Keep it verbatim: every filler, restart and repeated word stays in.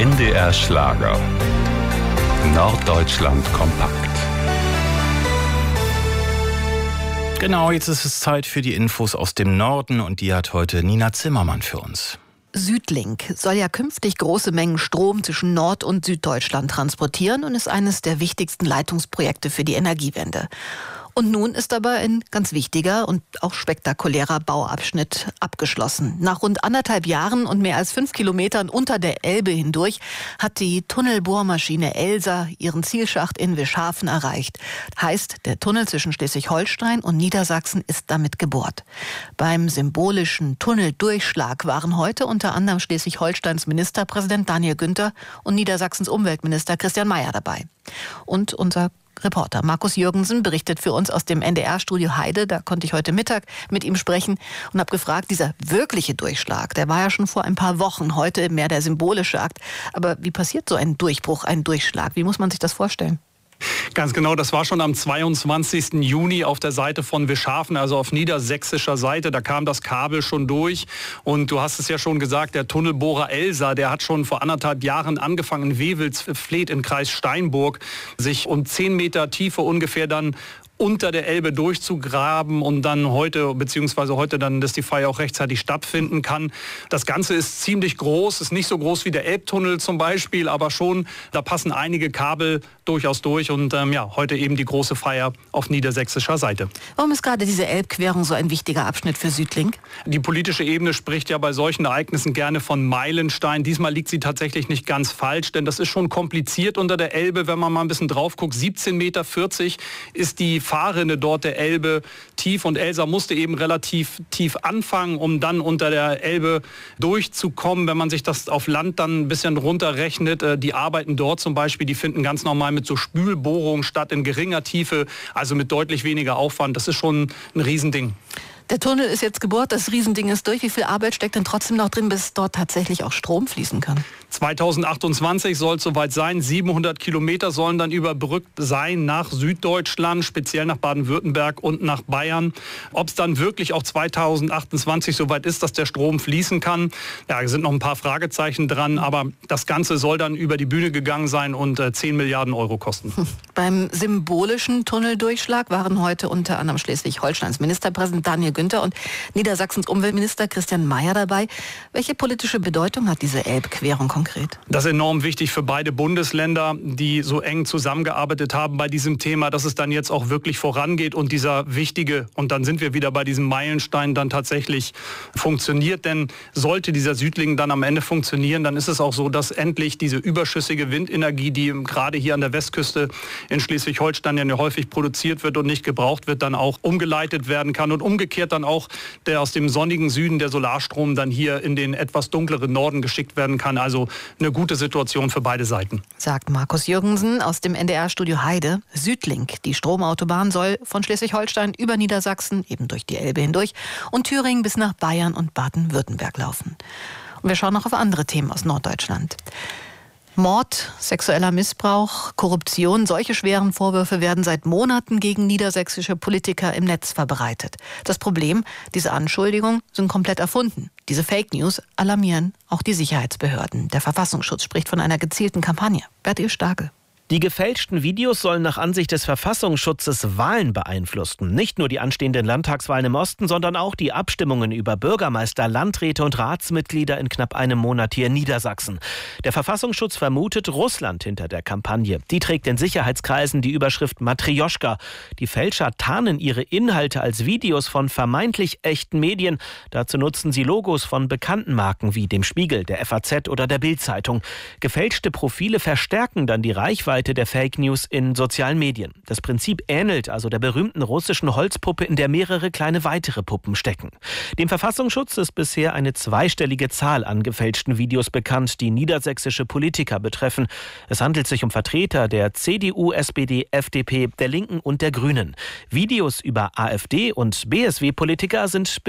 N D R Schlager. Norddeutschland kompakt. Genau, jetzt ist es Zeit für die Infos aus dem Norden und die hat heute Nina Zimmermann für uns. Südlink soll ja künftig große Mengen Strom zwischen Nord- und Süddeutschland transportieren und ist eines der wichtigsten Leitungsprojekte für die Energiewende. Und nun ist aber ein ganz wichtiger und auch spektakulärer Bauabschnitt abgeschlossen. Nach rund anderthalb Jahren und mehr als fünf Kilometern unter der Elbe hindurch hat die Tunnelbohrmaschine Elsa ihren Zielschacht in Wischhafen erreicht. Heißt, der Tunnel zwischen Schleswig-Holstein und Niedersachsen ist damit gebohrt. Beim symbolischen Tunneldurchschlag waren heute unter anderem Schleswig-Holsteins Ministerpräsident Daniel Günther und Niedersachsens Umweltminister Christian Mayer dabei. Und unser Reporter Markus Jürgensen berichtet für uns aus dem N D R-Studio Heide. Da konnte ich heute Mittag mit ihm sprechen und habe gefragt, dieser wirkliche Durchschlag, der war ja schon vor ein paar Wochen, heute mehr der symbolische Akt. Aber wie passiert so ein Durchbruch, ein Durchschlag? Wie muss man sich das vorstellen? Ganz genau, das war schon am zweiundzwanzigsten Juni auf der Seite von Wischhafen, also auf niedersächsischer Seite. Da kam das Kabel schon durch und du hast es ja schon gesagt, der Tunnelbohrer Elsa, der hat schon vor anderthalb Jahren angefangen in Wewelsfleth im Kreis Steinburg, sich um zehn Meter Tiefe ungefähr dann unter der Elbe durchzugraben und dann heute, beziehungsweise heute dann, dass die Feier auch rechtzeitig stattfinden kann. Das Ganze ist ziemlich groß, ist nicht so groß wie der Elbtunnel zum Beispiel, aber schon, da passen einige Kabel durchaus durch und ähm, ja, heute eben die große Feier auf niedersächsischer Seite. Warum ist gerade diese Elbquerung so ein wichtiger Abschnitt für Südlink? Die politische Ebene spricht ja bei solchen Ereignissen gerne von Meilenstein. Diesmal liegt sie tatsächlich nicht ganz falsch, denn das ist schon kompliziert unter der Elbe, wenn man mal ein bisschen drauf guckt. siebzehn Meter vierzig ist die Fahrrinne dort der Elbe tief und Elsa musste eben relativ tief anfangen, um dann unter der Elbe durchzukommen. Wenn man sich das auf Land dann ein bisschen runterrechnet, die Arbeiten dort zum Beispiel, die finden ganz normal mit so Spülbohrungen statt in geringer Tiefe, also mit deutlich weniger Aufwand. Das ist schon ein Riesending. Der Tunnel ist jetzt gebohrt, das Riesending ist durch. Wie viel Arbeit steckt denn trotzdem noch drin, bis dort tatsächlich auch Strom fließen kann? zweitausendachtundzwanzig soll es soweit sein. siebenhundert Kilometer sollen dann überbrückt sein nach Süddeutschland, speziell nach Baden-Württemberg und nach Bayern. Ob es dann wirklich auch zweitausendachtundzwanzig soweit ist, dass der Strom fließen kann, ja, da sind noch ein paar Fragezeichen dran. Aber das Ganze soll dann über die Bühne gegangen sein und äh, zehn Milliarden Euro kosten. Beim symbolischen Tunneldurchschlag waren heute unter anderem Schleswig-Holsteins Ministerpräsident Daniel Günther und Niedersachsens Umweltminister Christian Mayer dabei. Welche politische Bedeutung hat diese Elbquerung konkret? Das ist enorm wichtig für beide Bundesländer, die so eng zusammengearbeitet haben bei diesem Thema, dass es dann jetzt auch wirklich vorangeht und dieser wichtige, und dann sind wir wieder bei diesem Meilenstein, dann tatsächlich funktioniert. Denn sollte dieser Südlink dann am Ende funktionieren, dann ist es auch so, dass endlich diese überschüssige Windenergie, die gerade hier an der Westküste in Schleswig-Holstein ja häufig produziert wird und nicht gebraucht wird, dann auch umgeleitet werden kann und umgekehrt dann auch der aus dem sonnigen Süden der Solarstrom dann hier in den etwas dunkleren Norden geschickt werden kann. Also eine gute Situation für beide Seiten. Sagt Markus Jürgensen aus dem N D R-Studio Heide. Südlink, die Stromautobahn, soll von Schleswig-Holstein über Niedersachsen, eben durch die Elbe hindurch, und Thüringen bis nach Bayern und Baden-Württemberg laufen. Und wir schauen noch auf andere Themen aus Norddeutschland. Mord, sexueller Missbrauch, Korruption, solche schweren Vorwürfe werden seit Monaten gegen niedersächsische Politiker im Netz verbreitet. Das Problem, diese Anschuldigungen sind komplett erfunden. Diese Fake News alarmieren auch die Sicherheitsbehörden. Der Verfassungsschutz spricht von einer gezielten Kampagne. Bertil Starke. Die gefälschten Videos sollen nach Ansicht des Verfassungsschutzes Wahlen beeinflussen. Nicht nur die anstehenden Landtagswahlen im Osten, sondern auch die Abstimmungen über Bürgermeister, Landräte und Ratsmitglieder in knapp einem Monat hier in Niedersachsen. Der Verfassungsschutz vermutet Russland hinter der Kampagne. Die trägt in Sicherheitskreisen die Überschrift Matrjoschka. Die Fälscher tarnen ihre Inhalte als Videos von vermeintlich echten Medien. Dazu nutzen sie Logos von bekannten Marken wie dem Spiegel, der F A Z oder der Bild-Zeitung. Gefälschte Profile verstärken dann die Reichweite der Fake News in sozialen Medien. Das Prinzip ähnelt also der berühmten russischen Holzpuppe, in der mehrere kleine weitere Puppen stecken. Dem Verfassungsschutz ist bisher eine zweistellige Zahl an gefälschten Videos bekannt, die niedersächsische Politiker betreffen. Es handelt sich um Vertreter der C D U, S P D, F D P, der Linken und der Grünen. Videos über AfD und B S W-Politiker sind